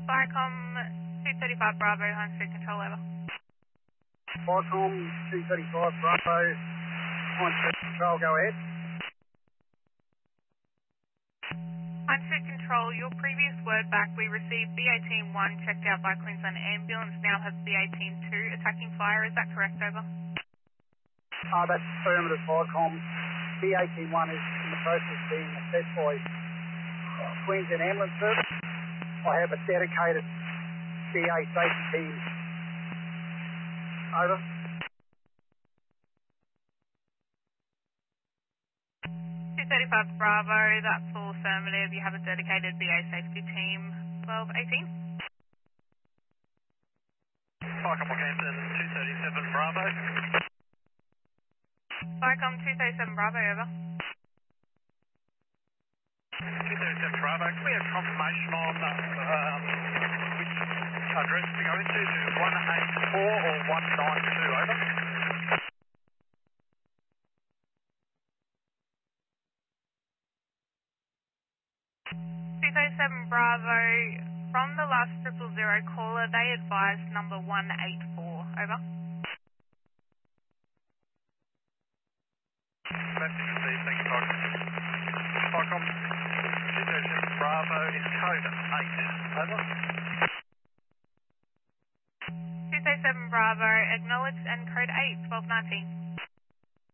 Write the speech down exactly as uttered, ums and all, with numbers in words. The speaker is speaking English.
Firecom two thirty-five Bravo, home street control, over. Firecom two thirty-five Bravo, home street control, go ahead. Home street control, your previous word back, we received B A Team one checked out by Queensland Ambulance, now has B A Team two attacking fire, is that correct, over? Uh, that's affirmative, Firecom. B A Team one is in the process of being assessed by Queensland Ambulance Service. I have a dedicated B A safety team. Over. two thirty-five Bravo, that's all affirmative. You have a dedicated B A safety team. twelve eighteen. Firecom Rockhampton two thirty-seven Bravo. Firecom two thirty-seven Bravo, over. two thirty-seven Bravo, can we have confirmation on um, which address to go into? Is it one eight four or one nine two, over? two thirty-seven Bravo, from the last triple zero caller, they advised number one eight four, over. Message received, thank you, Firecom. Firecom two thirty-seven Bravo is code eight, over. two thirty-seven Bravo, acknowledged and code eight, twelve nineteen.